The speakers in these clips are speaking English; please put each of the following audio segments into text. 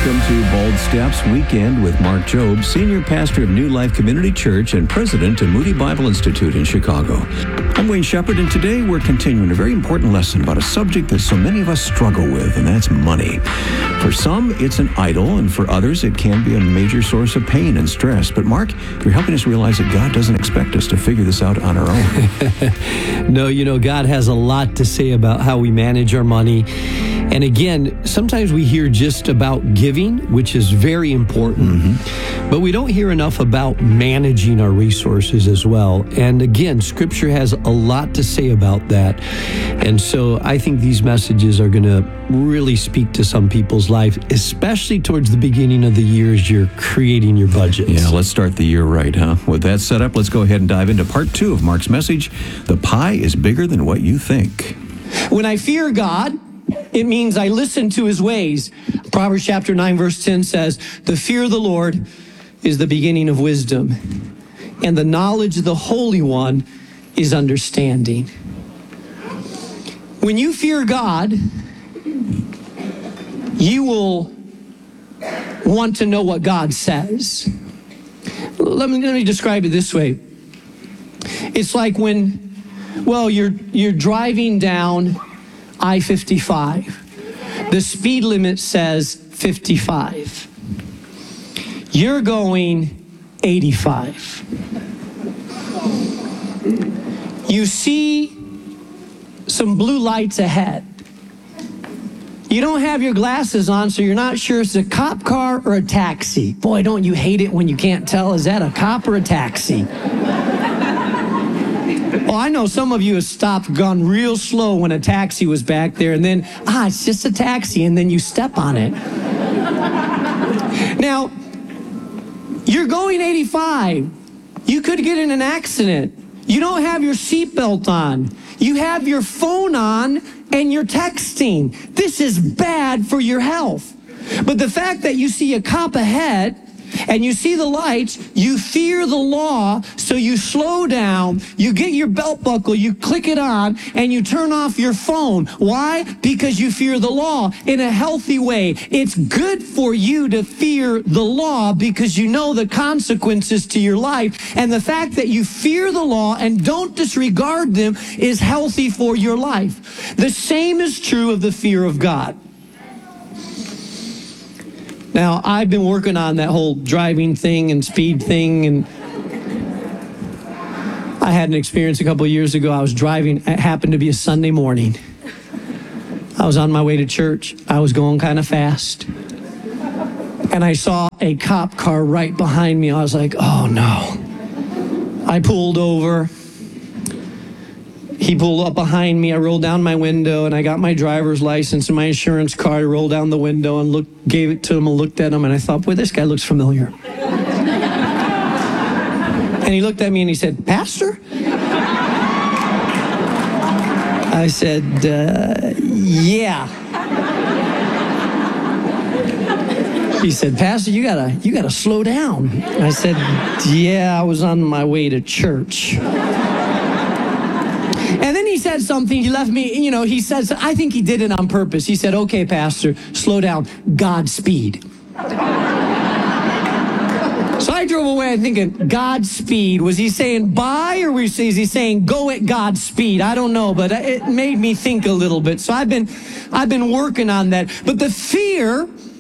Welcome to Bold Steps Weekend with Mark Jobe, Senior Pastor of New Life Community Church and President of Moody Bible Institute in Chicago. I'm Wayne Shepherd, and today we're continuing a very important lesson about a subject that so many of us struggle with, and that's money. For some, it's an idol, and for others, it can be a major source of pain and stress. But Mark, you're helping us realize that God doesn't expect us to figure this out on our own. No, God has a lot to say about how we manage our money. And again, sometimes we hear just about giving, which is very important, but we don't hear enough about managing our resources as well. And again, Scripture has a lot to say about that. And so I think these messages are going to really speak to some people's life, especially towards the beginning of the year as you're creating your budgets. Yeah, let's start the year right, huh? With that set up, let's go ahead and dive into part 2 of Mark's message. The pie is bigger than what you think. When I fear God, it means I listen to his ways. Proverbs chapter 9, verse 10 says, "The fear of the Lord is the beginning of wisdom, and the knowledge of the Holy One is understanding." When you fear God, you will want to know what God says. Let me describe it this way. It's like when, you're driving down I-55. The speed limit says 55. You're going 85. You see some blue lights ahead. You don't have your glasses on, so you're not sure if it's a cop car or a taxi. Boy, don't you hate it when you can't tell, is that a cop or a taxi? Well, I know some of you have stopped, gone real slow when a taxi was back there, and then, it's just a taxi, and then you step on it. Now, you're going 85. You could get in an accident. You don't have your seatbelt on. You have your phone on, and you're texting. This is bad for your health. But the fact that you see a cop ahead, and you see the lights, you fear the law, so you slow down, you get your belt buckle, you click it on, and you turn off your phone. Why? Because you fear the law in a healthy way. It's good for you to fear the law because you know the consequences to your life. And the fact that you fear the law and don't disregard them is healthy for your life. The same is true of the fear of God. Now, I've been working on that whole driving thing and speed thing, and I had an experience a couple of years ago. I was driving. It happened to be a Sunday morning. I was on my way to church. I was going kind of fast, and I saw a cop car right behind me. I was like, oh, no. I pulled over. He pulled up behind me. I rolled down my window, and I got my driver's license and my insurance card. I rolled down the window and gave it to him and looked at him, and I thought, boy, this guy looks familiar. And he looked at me and he said, "Pastor?" I said, yeah. He said, "Pastor, you gotta slow down." I said, yeah, I was on my way to church. And then he said something, he left me, he said, I think he did it on purpose. He said, "Okay, Pastor, slow down, Godspeed." So I drove away thinking, Godspeed, was he saying bye, or is he saying go at Godspeed? I don't know, but it made me think a little bit. So I've been working on that. But the fear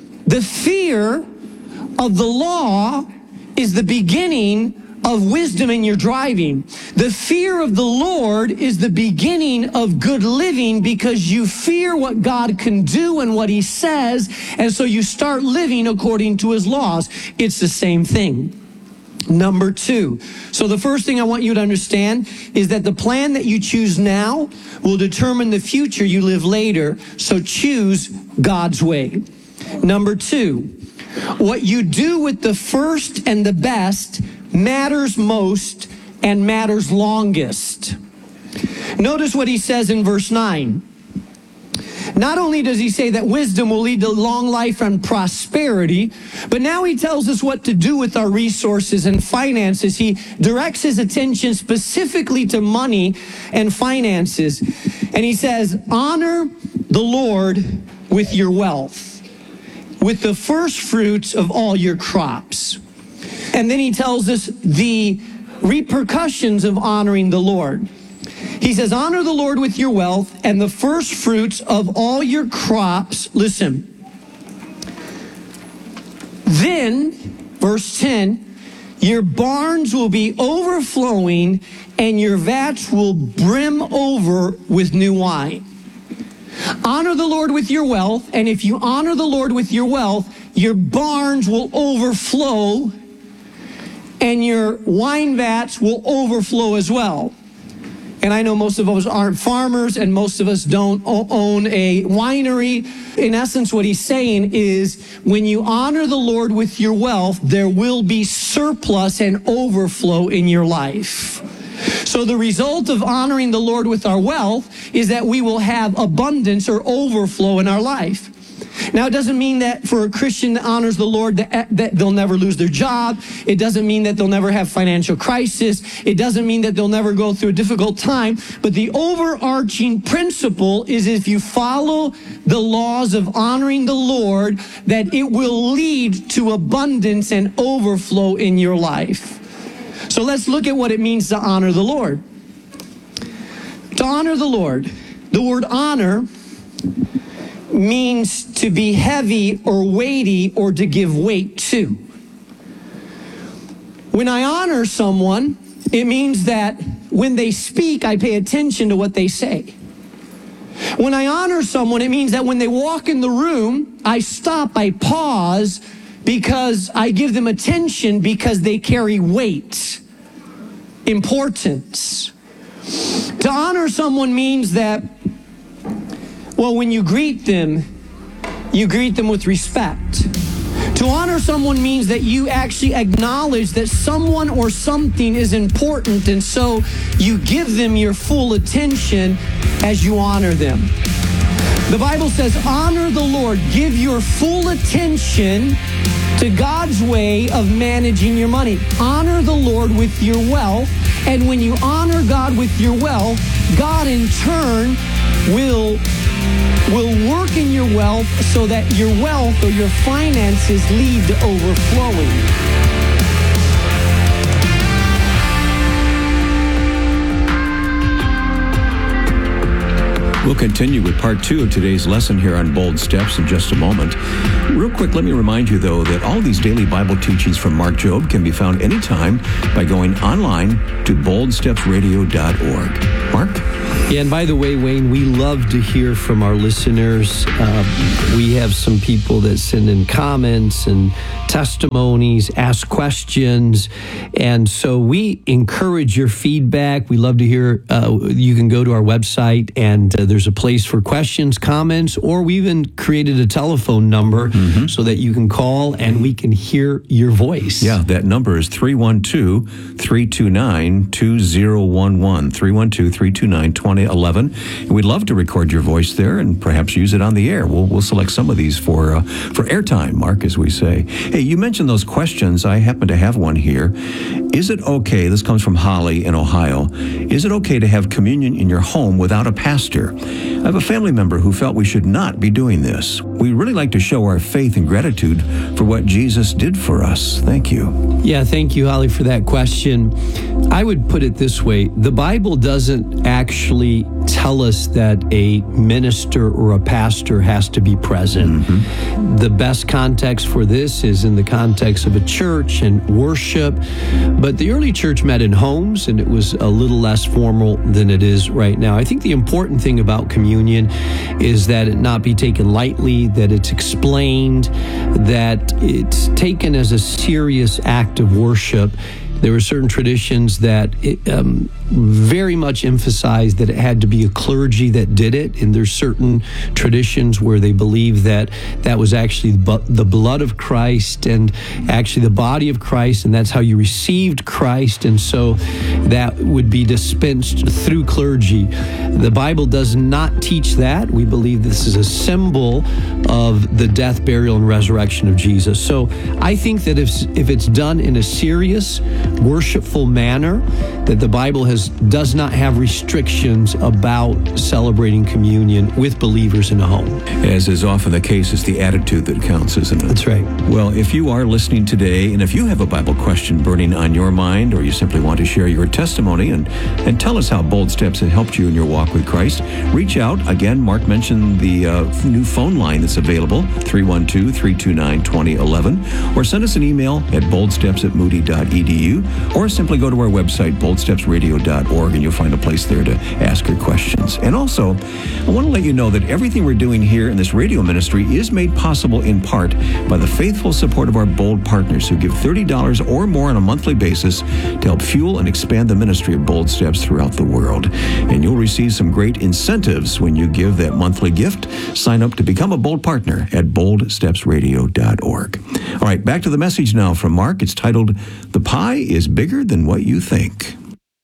of the law is the beginning of wisdom in your driving. The fear of the Lord is the beginning of good living because you fear what God can do and what he says, and so you start living according to his laws. It's the same thing. Number 2. So the first thing I want you to understand is that the plan that you choose now will determine the future you live later, so choose God's way. Number 2, what you do with the first and the best matters most and matters longest. Notice what he says in verse 9. Not only does he say that wisdom will lead to long life and prosperity, but now he tells us what to do with our resources and finances. He directs his attention specifically to money and finances. And he says, honor the Lord with your wealth. with the first fruits of all your crops. And then he tells us the repercussions of honoring the Lord. He says, honor the Lord with your wealth and the first fruits of all your crops. Listen. Then, verse 10, your barns will be overflowing and your vats will brim over with new wine. Honor the Lord with your wealth, and if you honor the Lord with your wealth, your barns will overflow and your wine vats will overflow as well. And I know most of us aren't farmers and most of us don't own a winery. In essence, what he's saying is when you honor the Lord with your wealth, there will be surplus and overflow in your life. So the result of honoring the Lord with our wealth is that we will have abundance or overflow in our life. Now, it doesn't mean that for a Christian that honors the Lord that they'll never lose their job. It doesn't mean that they'll never have financial crisis. It doesn't mean that they'll never go through a difficult time. But the overarching principle is if you follow the laws of honoring the Lord, that it will lead to abundance and overflow in your life. So let's look at what it means to honor the Lord. To honor the Lord, the word honor means to be heavy or weighty or to give weight to. When I honor someone, it means that when they speak, I pay attention to what they say. When I honor someone, it means that when they walk in the room, I stop, I pause, because I give them attention because they carry weight, importance. To honor someone means that, well, when you greet them with respect. To honor someone means that you actually acknowledge that someone or something is important, and so you give them your full attention as you honor them. The Bible says, honor the Lord. Give your full attention to God's way of managing your money. Honor the Lord with your wealth, and when you honor God with your wealth, God in turn will work in your wealth so that your wealth or your finances lead to overflowing. We'll continue with part 2 of today's lesson here on Bold Steps in just a moment. Real quick, let me remind you, though, that all these daily Bible teachings from Mark Jobe can be found anytime by going online to boldstepsradio.org. Mark? Yeah, and by the way, Wayne, we love to hear from our listeners. We have some people that send in comments and testimonies, ask questions, and so we encourage your feedback. We love to hear. You can go to our website, and there's a place for questions, comments, or we even created a telephone number so that you can call and we can hear your voice. Yeah, that number is 312-329-2011, 312-329-2011. And we'd love to record your voice there and perhaps use it on the air. We'll select some of these for airtime, Mark, as we say. Hey, you mentioned those questions. I happen to have one here. Is it okay, this comes from Holly in Ohio, is it okay to have communion in your home without a pastor? I have a family member who felt we should not be doing this. We really like to show our faith and gratitude for what Jesus did for us. Thank you. Yeah, thank you, Holly, for that question. I would put it this way. The Bible doesn't actually tell us that a minister or a pastor has to be present. The best context for this is in the context of a church and worship. But the early church met in homes, and it was a little less formal than it is right now. I think the important thing about communion is that it not be taken lightly, that it's explained, that it's taken as a serious act of worship. There were certain traditions that very much emphasized that it had to be a clergy that did it, and there's certain traditions where they believe that that was actually the blood of Christ and actually the body of Christ, and that's how you received Christ, and so that would be dispensed through clergy. The Bible does not teach that. We believe this is a symbol of the death, burial, and resurrection of Jesus. So I think that if it's done in a serious, worshipful manner, that the Bible has does not have restrictions about celebrating communion with believers in a home. As is often the case, it's the attitude that counts, isn't it? That's right. Well, if you are listening today, and if you have a Bible question burning on your mind, or you simply want to share your testimony and tell us how Bold Steps have helped you in your walk with Christ, reach out. Again, Mark mentioned the new phone line that's available, 312-329-2011, or send us an email at boldsteps@moody.edu, or simply go to our website, boldstepsradio.org, and you'll find a place there to ask your questions. And also, I want to let you know that everything we're doing here in this radio ministry is made possible in part by the faithful support of our Bold partners who give $30 or more on a monthly basis to help fuel and expand the ministry of Bold Steps throughout the world. And you'll receive some great incentives when you give that monthly gift. Sign up to become a Bold partner at boldstepsradio.org. All right, back to the message now from Mark. It's titled, "The Pie is Bigger Than What You Think."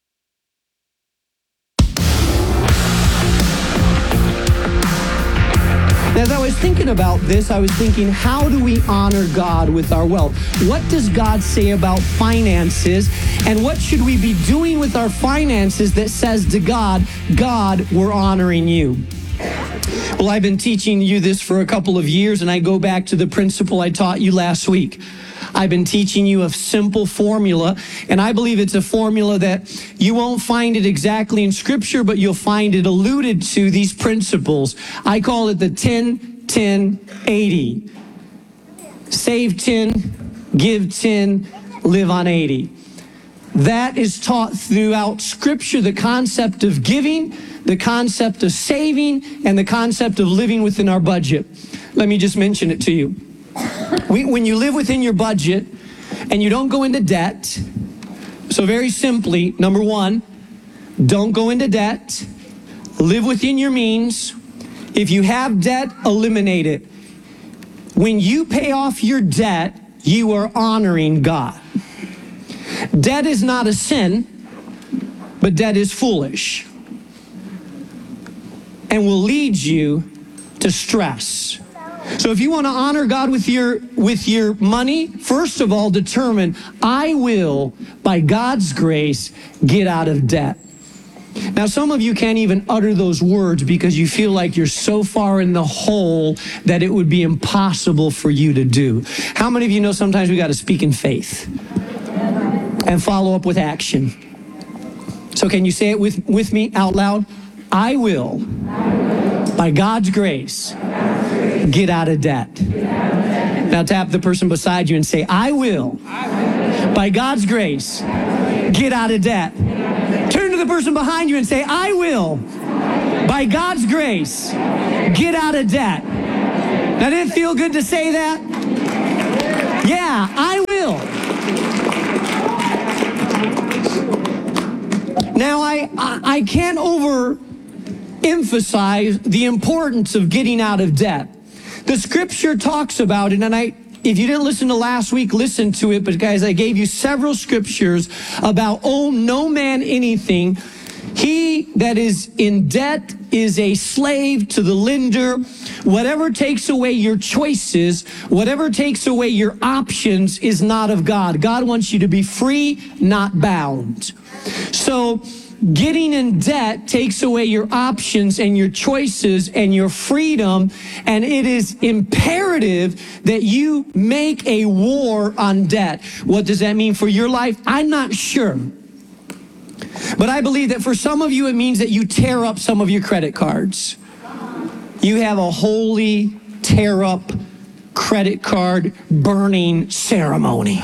As I was thinking about this, I was thinking, how do we honor God with our wealth? What does God say about finances? And what should we be doing with our finances that says to God, God, we're honoring you? Well, I've been teaching you this for a couple of years, and I go back to the principle I taught you last week. I've been teaching you a simple formula, and I believe it's a formula that you won't find it exactly in Scripture, but you'll find it alluded to, these principles. I call it the 10-10-80. Save 10, give 10, live on 80. That is taught throughout Scripture, the concept of giving, the concept of saving, and the concept of living within our budget. Let me just mention it to you. When you live within your budget and you don't go into debt, so very simply, number one, don't go into debt, live within your means. If you have debt, eliminate it. When you pay off your debt, you are honoring God. Debt is not a sin, but debt is foolish and will lead you to stress. So if you want to honor God with your money, first of all, determine, I will, by God's grace, get out of debt. Now, some of you can't even utter those words because you feel like you're so far in the hole that it would be impossible for you to do. How many of you know sometimes we got to speak in faith and follow up with action? So can you say it with me out loud? I will, by God's grace, get out of debt. Now tap the person beside you and say, I will, by God's grace, get out of debt. Turn to the person behind you and say, I will, by God's grace, get out of debt. Now, did it feel good to say that? Yeah, I will. Now, I can't overemphasize the importance of getting out of debt. The Scripture talks about it, and if you didn't listen to last week, listen to it. But guys, I gave you several scriptures about owe no man anything. He that is in debt is a slave to the lender. Whatever takes away your choices, whatever takes away your options is not of God. God wants you to be free, not bound. So getting in debt takes away your options and your choices and your freedom, and it is imperative that you make a war on debt. What does that mean for your life? I'm not sure. But I believe that for some of you, it means that you tear up some of your credit cards. You have a holy tear up credit card burning ceremony.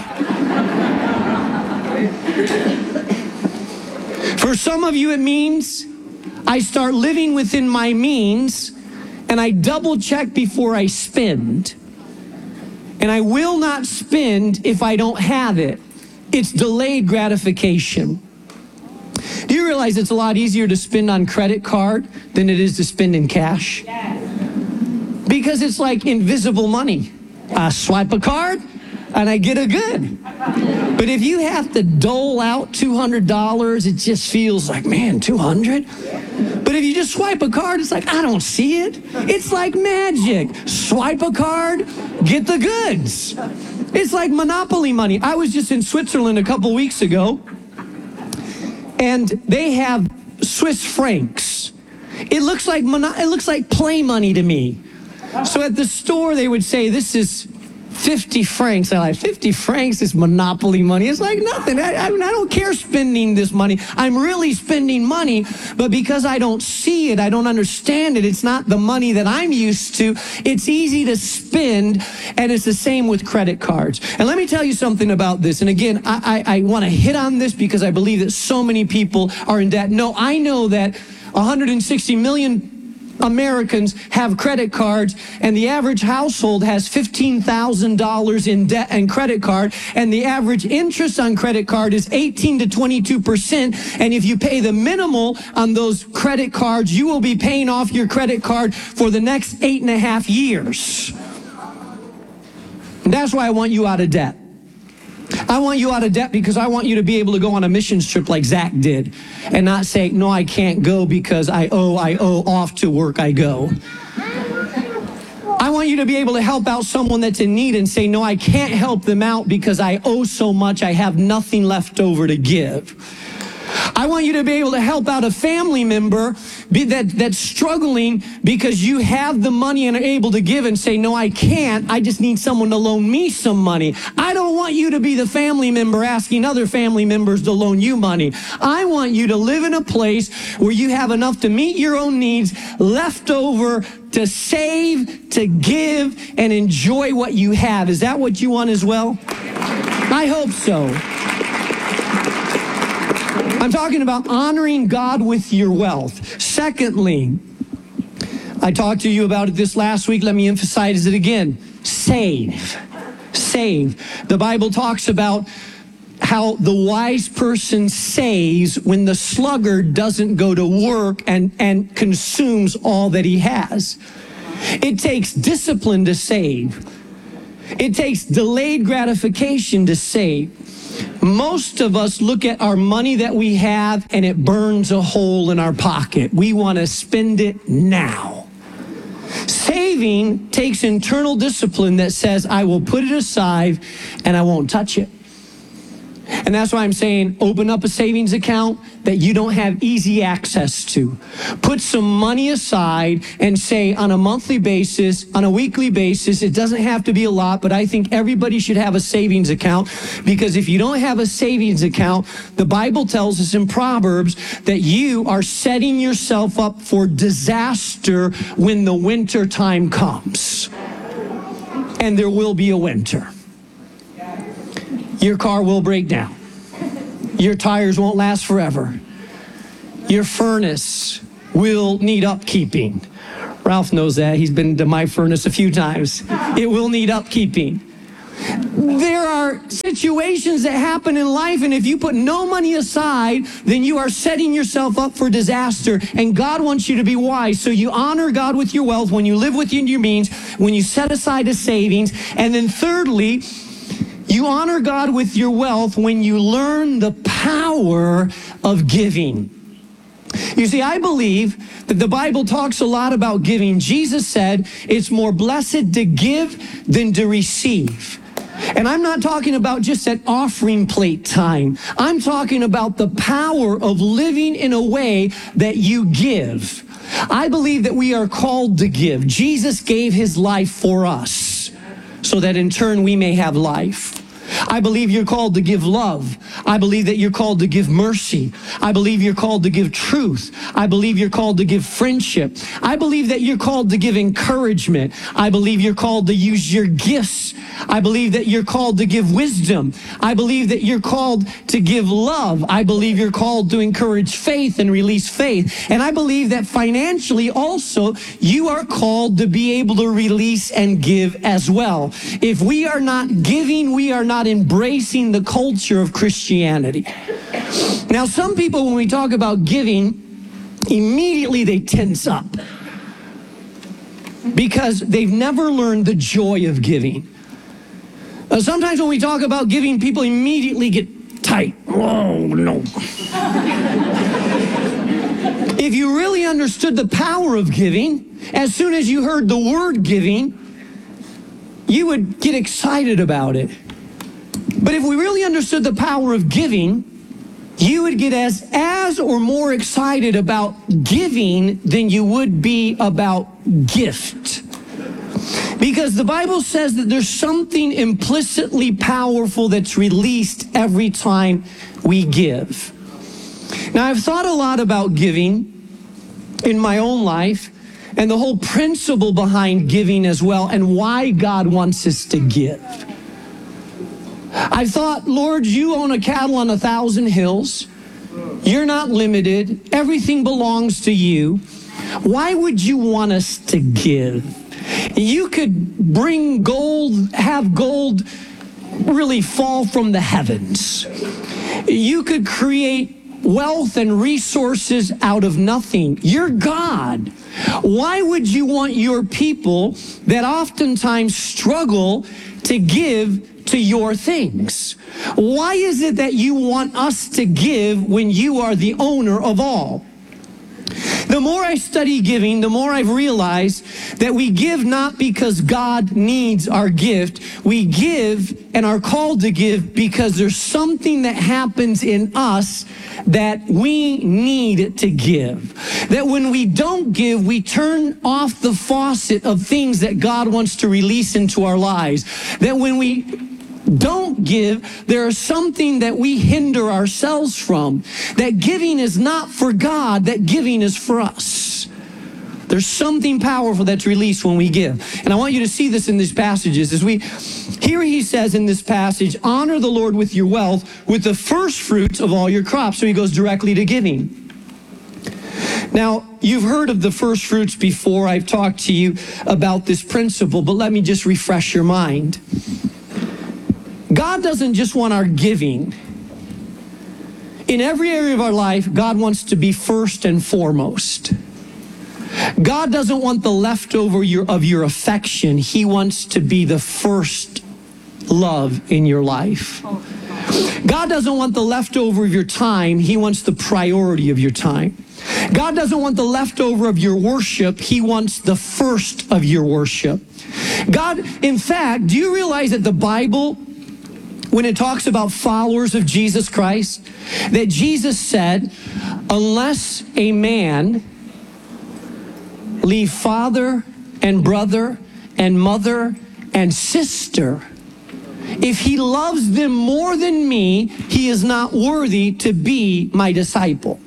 For some of you, it means I start living within my means and I double check before I spend. And I will not spend if I don't have it. It's delayed gratification. Do you realize it's a lot easier to spend on credit card than it is to spend in cash? Because it's like invisible money. I swipe a card and I get a good. But if you have to dole out $200, it just feels like, man, $200? But if you just swipe a card, it's like, I don't see it. It's like magic. Swipe a card, get the goods. It's like Monopoly money. I was just in Switzerland a couple weeks ago, and they have Swiss francs. It looks like play money to me. So at the store, they would say, this is 50 francs. I'm like, 50 francs is monopoly money. It's like nothing. I don't care spending this money. I'm really spending money, but because I don't see it, I don't understand it, it's not the money that I'm used to. It's easy to spend, and it's the same with credit cards. And let me tell you something about this. And again, I want to hit on this because I believe that so many people are in debt. No, I know that 160 million Americans have credit cards, and the average household has $15,000 in debt and credit card, and the average interest on credit card is 18 to 22%. And if you pay the minimal on those credit cards, you will be paying off your credit card for the next 8.5 years. And that's why I want you out of debt. I want you out of debt because I want you to be able to go on a missions trip like Zach did and not say, no, I can't go because I owe, off to work I go. I want you to be able to help out someone that's in need and say, no, I can't help them out because I owe so much, I have nothing left over to give. I want you to be able to help out a family member that's struggling because you have the money and are able to give and say, no, I can't. I just need someone to loan me some money. I don't want you to be the family member asking other family members to loan you money. I want you to live in a place where you have enough to meet your own needs, left over to save, to give, and enjoy what you have. Is that what you want as well? I hope so. I'm talking about honoring God with your wealth. Secondly, I talked to you about it this last week. Let me emphasize it again. Save. Save. The Bible talks about how the wise person saves when the sluggard doesn't go to work and consumes all that he has. It takes discipline to save. It takes delayed gratification to save. Most of us look at our money that we have and it burns a hole in our pocket. We want to spend it now. Saving takes internal discipline that says, I will put it aside and I won't touch it. And that's why I'm saying open up a savings account that you don't have easy access to. Put some money aside and say on a monthly basis, on a weekly basis, it doesn't have to be a lot, but I think everybody should have a savings account, because if you don't have a savings account, the Bible tells us in Proverbs that you are setting yourself up for disaster when the winter time comes. And there will be a winter. Your car will break down. Your tires won't last forever. Your furnace will need upkeeping. Ralph knows that. He's been to my furnace a few times. It will need upkeeping. There are situations that happen in life, and if you put no money aside, then you are setting yourself up for disaster. And God wants you to be wise. So you honor God with your wealth when you live within your means, when you set aside a savings. And then thirdly, you honor God with your wealth when you learn the power of giving. You see, I believe that the Bible talks a lot about giving. Jesus said it's more blessed to give than to receive. And I'm not talking about just at offering plate time. I'm talking about the power of living in a way that you give. I believe that we are called to give. Jesus gave his life for us so that in turn we may have life. I believe you're called to give love. I believe that you're called to give mercy. I believe you're called to give truth. I believe you're called to give friendship. I believe that you're called to give encouragement. I believe you're called to use your gifts. I believe that you're called to give wisdom. I believe that you're called to give love. I believe you're called to encourage faith and release faith. And I believe that financially also you are called to be able to release and give as well. If we are not giving, we are not embracing the culture of Christianity. Now, some people, when we talk about giving, immediately they tense up because they've never learned the joy of giving. Sometimes when we talk about giving, people immediately get tight. Oh, no. If you really understood the power of giving, as soon as you heard the word giving, you would get excited about it. But if we really understood the power of giving, you would get as or more excited about giving than you would be about gift. Because the Bible says that there's something implicitly powerful that's released every time we give. Now, I've thought a lot about giving in my own life and the whole principle behind giving as well, and why God wants us to give. I thought, Lord, you own a cattle on 1,000 hills. You're not limited. Everything belongs to you. Why would you want us to give? You could bring gold, have gold really fall from the heavens. You could create wealth and resources out of nothing. You're God. Why would you want your people that oftentimes struggle to give to your things? Why is it that you want us to give when you are the owner of all? The more I study giving, the more I've realized that we give not because God needs our gift. We give and are called to give because there's something that happens in us that we need to give. That when we don't give, we turn off the faucet of things that God wants to release into our lives. That when we don't give, there is something that we hinder ourselves from. That giving is not for God, that giving is for us. There's something powerful that's released when we give. And I want you to see this in these passages. Here he says in this passage, honor the Lord with your wealth, with the first fruits of all your crops. So he goes directly to giving. Now, you've heard of the first fruits before. I've talked to you about this principle, but let me just refresh your mind. God doesn't just want our giving. In every area of our life, God wants to be first and foremost. God doesn't want the leftover of your affection. He wants to be the first love in your life. God doesn't want the leftover of your time. He wants the priority of your time. God doesn't want the leftover of your worship. He wants the first of your worship. God, in fact, do you realize that the Bible, when it talks about followers of Jesus Christ, that Jesus said, unless a man leave father and brother and mother and sister, if he loves them more than me, he is not worthy to be my disciple.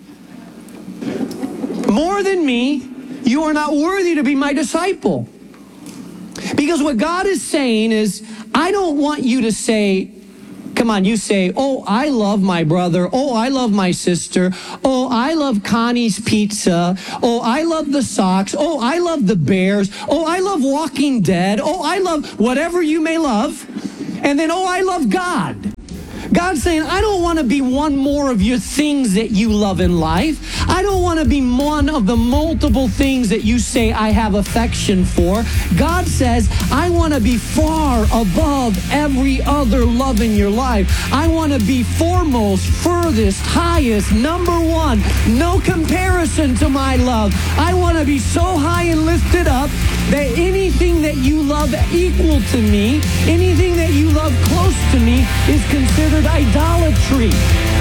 More than me, you are not worthy to be my disciple. Because what God is saying is, I don't want you to say, come on, you say, oh, I love my brother. Oh, I love my sister. Oh, I love Connie's Pizza. Oh, I love the Sox. Oh, I love the Bears. Oh, I love Walking Dead. Oh, I love whatever you may love. And then, oh, I love God. God's saying, I don't want to be one more of your things that you love in life. I don't want to be one of the multiple things that you say I have affection for. God says, I want to be far above every other love in your life. I want to be foremost, furthest, highest, number one. No comparison to my love. I want to be so high and lifted up that anything that you love equal to me, anything that you love close to me is considered idolatry.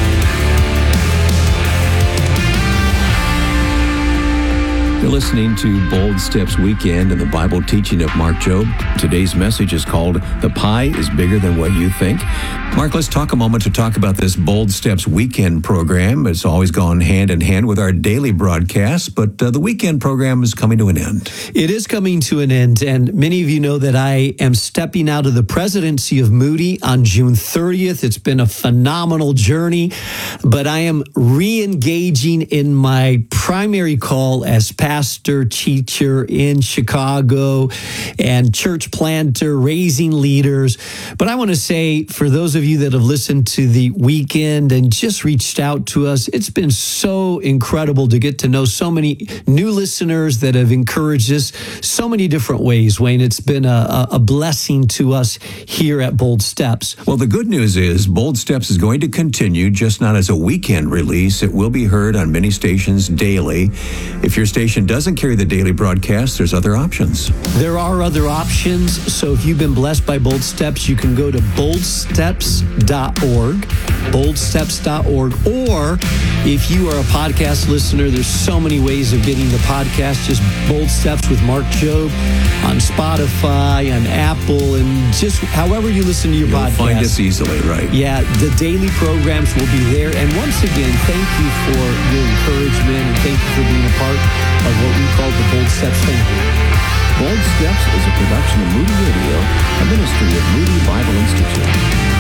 You're listening to Bold Steps Weekend and the Bible teaching of Mark Jobe. Today's message is called The Pie is Bigger Than What You Think. Mark, let's talk a moment to talk about this Bold Steps Weekend program. It's always gone hand in hand with our daily broadcast, but the weekend program is coming to an end. It is coming to an end, and many of you know that I am stepping out of the presidency of Moody on June 30th. It's been a phenomenal journey, but I am re-engaging in my primary call as pastor, teacher in Chicago, and church planter, raising leaders. But I want to say, for those of you that have listened to the weekend and just reached out to us, it's been so incredible to get to know so many new listeners that have encouraged us so many different ways, Wayne. It's been a blessing to us here at Bold Steps. Well, the good news is Bold Steps is going to continue, just not as a weekend release. It will be heard on many stations daily. If your station station doesn't carry the daily broadcast, there's other options. There are other options. So if you've been blessed by Bold Steps, you can go to boldsteps.org, boldsteps.org. Or if you are a podcast listener, there's so many ways of getting the podcast. Just Bold Steps with Mark Jobe on Spotify, on Apple, and just however you listen to your podcast. Find us easily, right? Yeah, the daily programs will be there. And once again, thank you for your encouragement and thank you for being a part of what we call the Bold Steps family. Bold Steps is a production of Moody Radio, a ministry of Moody Bible Institute.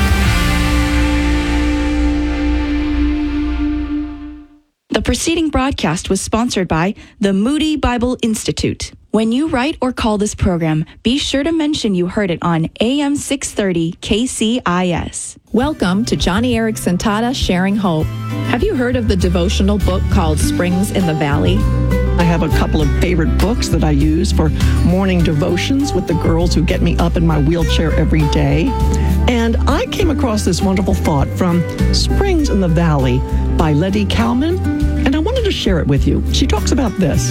The preceding broadcast was sponsored by the Moody Bible Institute. When you write or call this program, be sure to mention you heard it on AM 630 KCIS. Welcome to Johnny Erickson Tata Sharing Hope. Have you heard of the devotional book called Springs in the Valley? I have a couple of favorite books that I use for morning devotions with the girls who get me up in my wheelchair every day. And I came across this wonderful thought from Springs in the Valley by Letty Kalman, and I wanted to share it with you. She talks about this.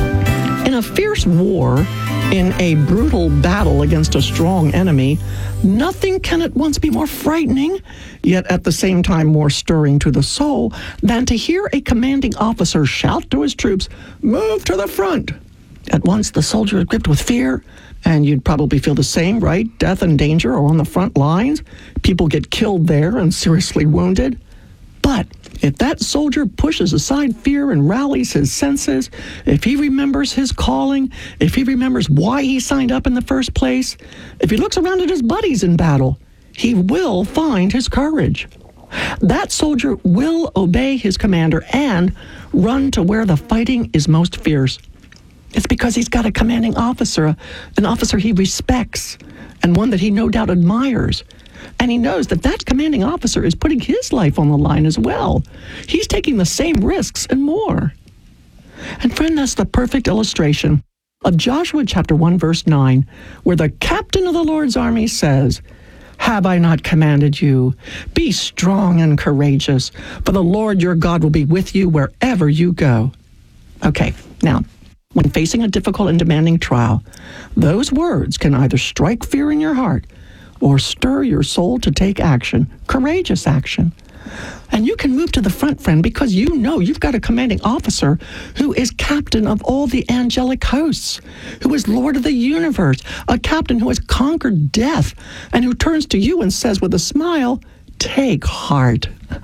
In a fierce war, in a brutal battle against a strong enemy, nothing can at once be more frightening, yet at the same time more stirring to the soul, than to hear a commanding officer shout to his troops, "Move to the front!" At once the soldier is gripped with fear, and you'd probably feel the same, right? Death and danger are on the front lines. People get killed there and seriously wounded. But if that soldier pushes aside fear and rallies his senses, if he remembers his calling, if he remembers why he signed up in the first place, if he looks around at his buddies in battle, he will find his courage. That soldier will obey his commander and run to where the fighting is most fierce. It's because he's got a commanding officer, an officer he respects, and one that he no doubt admires. And he knows that that commanding officer is putting his life on the line as well. He's taking the same risks and more. And friend, that's the perfect illustration of Joshua chapter 1, verse 9, where the captain of the Lord's army says, "Have I not commanded you? Be strong and courageous, for the Lord your God will be with you wherever you go." Okay, now, when facing a difficult and demanding trial, those words can either strike fear in your heart or stir your soul to take action, courageous action. And you can move to the front, friend, because you know you've got a commanding officer who is captain of all the angelic hosts, who is Lord of the universe, a captain who has conquered death, and who turns to you and says with a smile, "Take heart."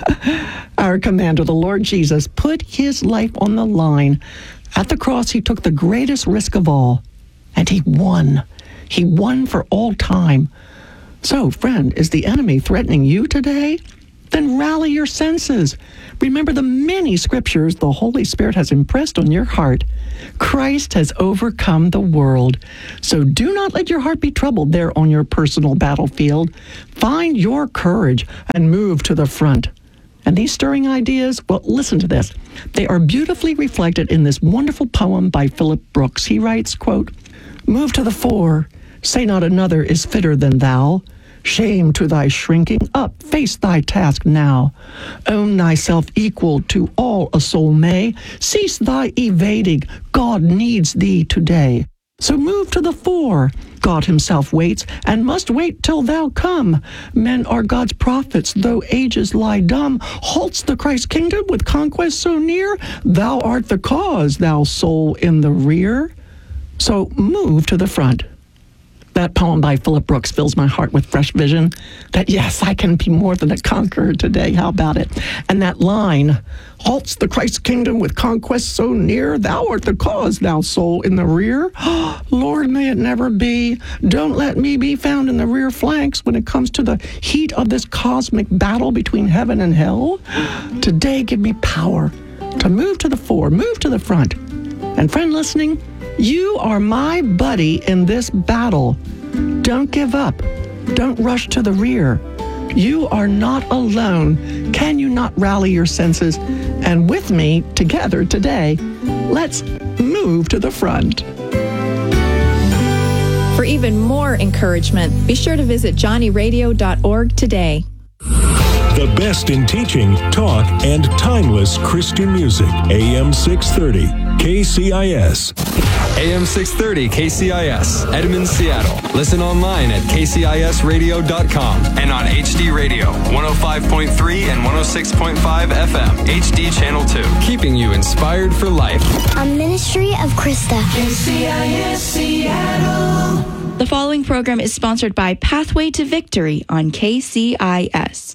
Our commander, the Lord Jesus, put his life on the line. At the cross, he took the greatest risk of all, and he won. He won for all time. So, friend, is the enemy threatening you today? Then rally your senses. Remember the many scriptures the Holy Spirit has impressed on your heart. Christ has overcome the world. So do not let your heart be troubled there on your personal battlefield. Find your courage and move to the front. And these stirring ideas, well, listen to this. They are beautifully reflected in this wonderful poem by Philip Brooks. He writes, quote, "Move to the fore. Say not another is fitter than thou. Shame to thy shrinking up, face thy task now. Own thyself equal to all a soul may. Cease thy evading, God needs thee today. So move to the fore. God himself waits, and must wait till thou come. Men are God's prophets, though ages lie dumb. Halts the Christ kingdom with conquest so near? Thou art the cause, thou soul in the rear. So move to the front." That poem by Philip Brooks fills my heart with fresh vision that, yes, I can be more than a conqueror today. How about it? And that line, halts the Christ kingdom with conquest so near, thou art the cause, thou soul in the rear. Lord, may it never be. Don't let me be found in the rear flanks when it comes to the heat of this cosmic battle between heaven and hell. Today, give me power to move to the fore, move to the front. And friend listening, you are my buddy in this battle. Don't give up. Don't rush to the rear. You are not alone. Can you not rally your senses? And with me, together today, let's move to the front. For even more encouragement, be sure to visit johnnyradio.org today. The best in teaching, talk, and timeless Christian music. AM 630, KCIS. AM 630 KCIS, Edmond, Seattle. Listen online at kcisradio.com and on HD Radio, 105.3 and 106.5 FM, HD Channel 2. Keeping you inspired for life. A ministry of Krista. KCIS Seattle. The following program is sponsored by Pathway to Victory on KCIS.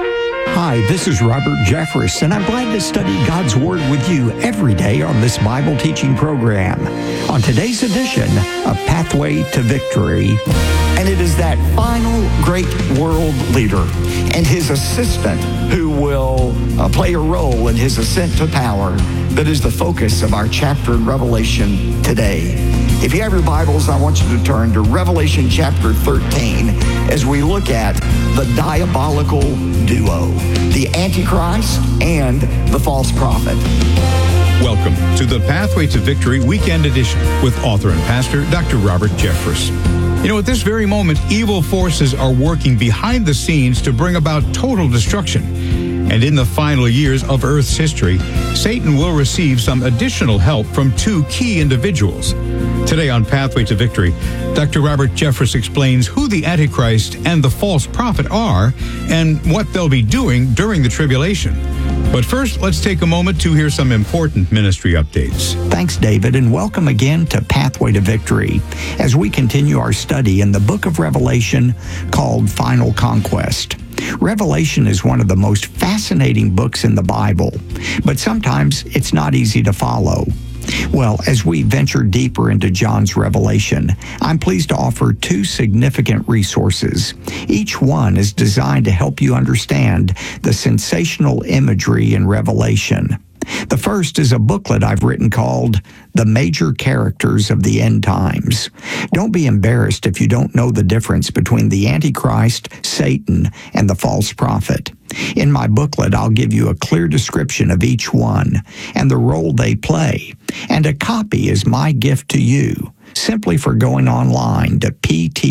Hi, this is Robert Jeffress, and I'm glad to study God's Word with you every day on this Bible teaching program. On today's edition of Pathway to Victory, and it is that final great world leader and his assistant who will play a role in his ascent to power that is the focus of our chapter in Revelation today. If you have your Bibles, I want you to turn to Revelation chapter 13 as we look at the diabolical duo, the Antichrist and the false prophet. Welcome to the Pathway to Victory Weekend Edition with author and pastor Dr. Robert Jeffress. You know, at this very moment, evil forces are working behind the scenes to bring about total destruction. And in the final years of Earth's history, Satan will receive some additional help from two key individuals. Today on Pathway to Victory, Dr. Robert Jeffress explains who the Antichrist and the false prophet are and what they'll be doing during the tribulation. But first, let's take a moment to hear some important ministry updates. Thanks, David, and welcome again to Pathway to Victory as we continue our study in the book of Revelation called Final Conquest. Revelation is one of the most fascinating books in the Bible, but sometimes it's not easy to follow. Well, as we venture deeper into John's revelation, I'm pleased to offer two significant resources. Each one is designed to help you understand the sensational imagery in Revelation. The first is a booklet I've written called The Major Characters of the End Times. Don't be embarrassed if you don't know the difference between the Antichrist, Satan, and the false prophet. In my booklet, I'll give you a clear description of each one and the role they play, and a copy is my gift to you, simply for going online to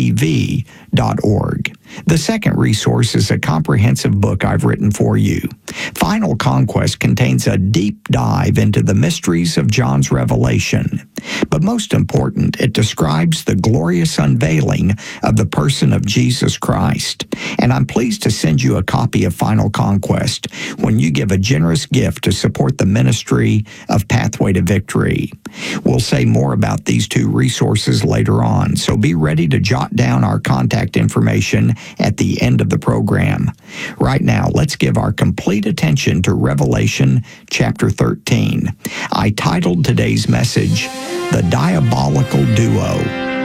ptv.org. The second resource is a comprehensive book I've written for you. Final Conquest contains a deep dive into the mysteries of John's revelation. But most important, it describes the glorious unveiling of the person of Jesus Christ. And I'm pleased to send you a copy of Final Conquest when you give a generous gift to support the ministry of Pathway to Victory. We'll say more about these two resources later on, so be ready to jot down our contact information at the end of the program. Right now, let's give our complete attention to Revelation chapter 13. I titled today's message, The Diabolical Duo.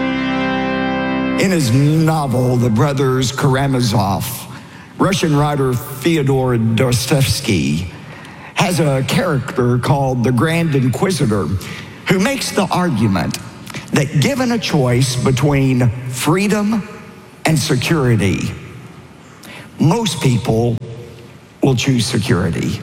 In his novel, The Brothers Karamazov, Russian writer Fyodor Dostoevsky has a character called the Grand Inquisitor who makes the argument that given a choice between freedom and security, most people will choose security.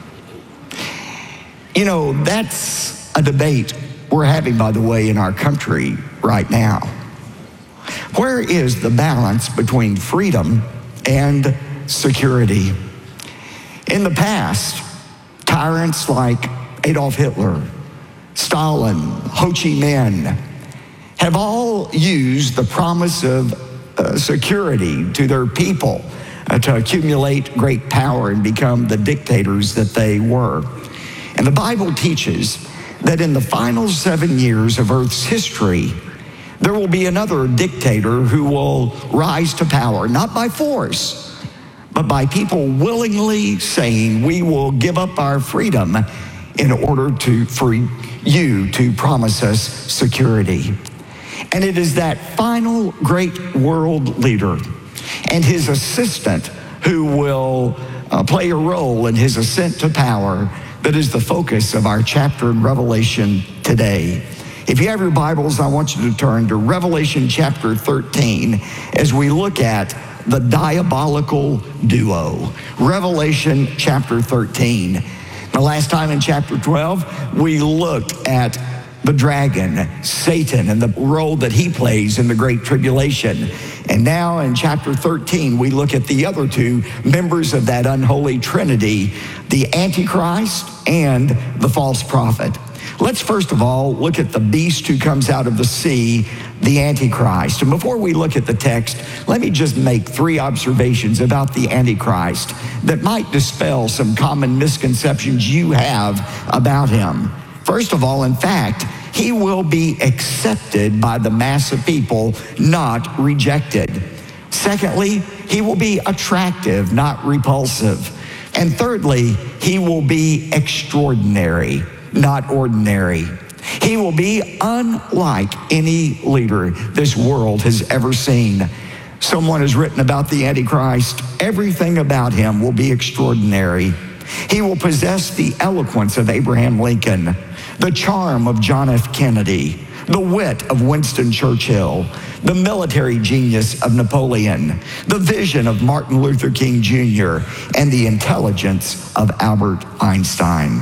You know, that's a debate we're having, by the way, in our country right now. Where is the balance between freedom and security? In the past, tyrants like Adolf Hitler, Stalin, Ho Chi Minh have all used the promise of security to their people to accumulate great power and become the dictators that they were. And the Bible teaches that in the final 7 years of Earth's history, there will be another dictator who will rise to power, not by force, but by people willingly saying, we will give up our freedom in order for you to promise us security. And it is that final great world leader and his assistant who will play a role in his ascent to power that is the focus of our chapter in Revelation today. If you have your Bibles, I want you to turn to Revelation chapter 13 as we look at the diabolical duo. Revelation chapter 13. The last time in chapter 12, we looked at the dragon, Satan, and the role that he plays in the Great Tribulation. And now in chapter 13, we look at the other two members of that unholy trinity, the Antichrist and the false prophet. Let's first of all look at the beast who comes out of the sea, the Antichrist. And before we look at the text, let me just make 3 observations about the Antichrist that might dispel some common misconceptions you have about him. First of all, in fact, he will be accepted by the mass of people, not rejected. Secondly, he will be attractive, not repulsive. And thirdly, he will be extraordinary, not ordinary. He will be unlike any leader this world has ever seen. Someone has written about the Antichrist, everything about him will be extraordinary. He will possess the eloquence of Abraham Lincoln, the charm of John F. Kennedy, the wit of Winston Churchill, the military genius of Napoleon, the vision of Martin Luther King Jr., and the intelligence of Albert Einstein.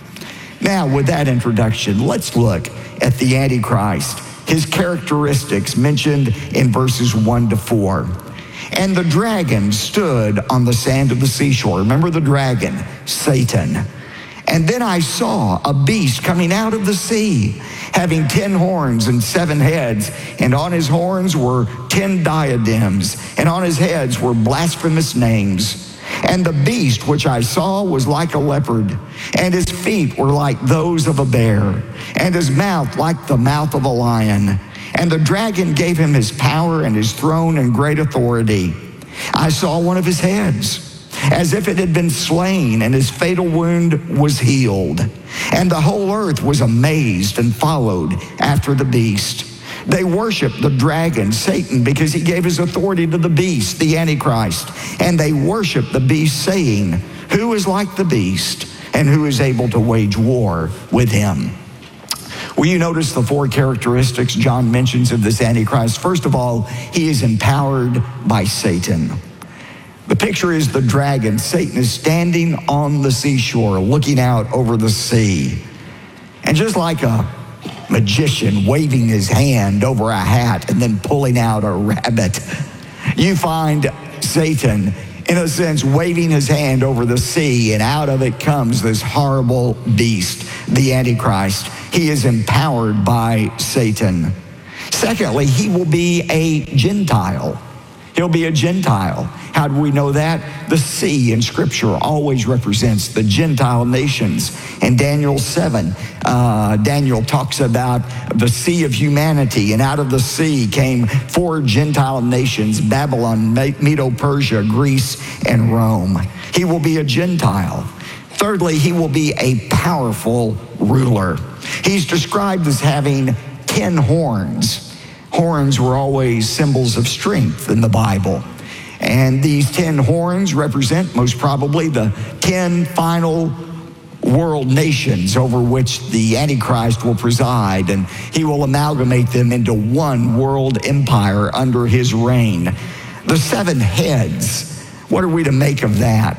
Now, with that introduction, let's look at the Antichrist, his characteristics mentioned in verses 1 to 4. And the dragon stood on the sand of the seashore. Remember the dragon, Satan. And then I saw a beast coming out of the sea, having 10 horns and 7 heads, and on his horns were 10 diadems, and on his heads were blasphemous names. And the beast which I saw was like a leopard, and his feet were like those of a bear, and his mouth like the mouth of a lion. And the dragon gave him his power and his throne and great authority. I saw one of his heads, as if it had been slain, and his fatal wound was healed. And the whole earth was amazed and followed after the beast. They worshiped the dragon, Satan, because he gave his authority to the beast, the Antichrist. And they worshiped the beast, saying, "Who is like the beast, and who is able to wage war with him?" Will you notice the 4 characteristics John mentions of this Antichrist? First of all, he is empowered by Satan. The picture is the dragon. Satan is standing on the seashore, looking out over the sea. And just like a magician waving his hand over a hat and then pulling out a rabbit, you find Satan, in a sense, waving his hand over the sea, and out of it comes this horrible beast, the Antichrist. He is empowered by Satan. Secondly, he will be a Gentile. He'll be a Gentile. How do we know that? The sea in Scripture always represents the Gentile nations. In Daniel 7, Daniel talks about the sea of humanity, and out of the sea came 4 Gentile nations: Babylon, Medo-Persia, Greece, and Rome. He will be a Gentile. Thirdly, he will be a powerful ruler. He's described as having 10 horns. Horns were always symbols of strength in the Bible. And these 10 horns represent most probably the 10 final world nations over which the Antichrist will preside, and he will amalgamate them into one world empire under his reign. The 7 heads, what are we to make of that?